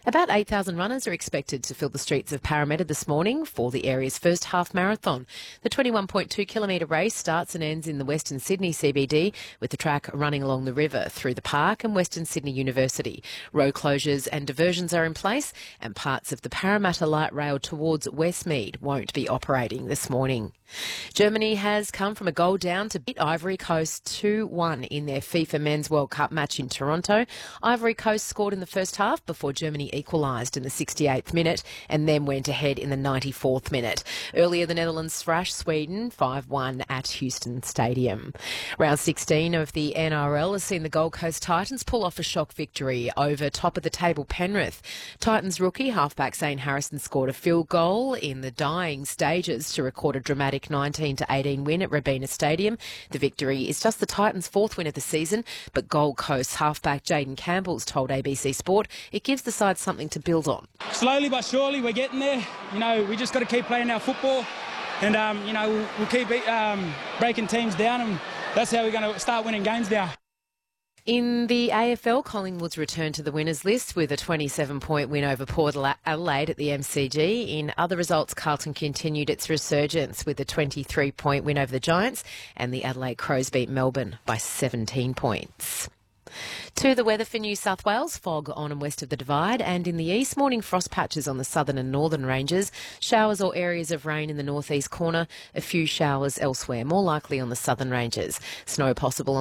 About 8,000 runners are expected to fill the streets of Parramatta this morning for the area's first half marathon. The 21.2 kilometre race starts and ends in the Western Sydney CBD, with the track running along the river through the park and Western Sydney University. Road closures and diversions are in place, and parts of the Parramatta Light Rail towards Westmead won't be operating this morning. Germany has come from a goal down to beat Ivory Coast 2-1 in their FIFA Men's World Cup match in Toronto. Ivory Coast scored in the first half before Germany equalised in the 68th minute and then went ahead in the 94th minute. Earlier, the Netherlands thrashed Sweden 5-1 at Houston Stadium. Round 16 of the NRL has seen the Gold Coast Titans pull off a shock victory over top-of-the-table Penrith. Titans rookie halfback Zane Harrison scored a field goal in the dying stages to record a dramatic 19-18 win at Robina Stadium. The victory is just the Titans' fourth win of the season, but Gold Coast halfback Jaden Campbell's told ABC Sport it gives the side something to build on. Slowly but surely we're getting there. We just got to keep playing our football and, we'll keep breaking teams down, and that's how we're going to start winning games now. In the AFL, Collingwood's returned to the winners list with a 27-point win over Port Adelaide at the MCG. In other results, Carlton continued its resurgence with a 23-point win over the Giants, and the Adelaide Crows beat Melbourne by 17 points. To the weather for New South Wales, fog on and west of the Divide, and in the east, morning frost patches on the southern and northern ranges, showers or areas of rain in the northeast corner, a few showers elsewhere, more likely on the southern ranges. Snow possible on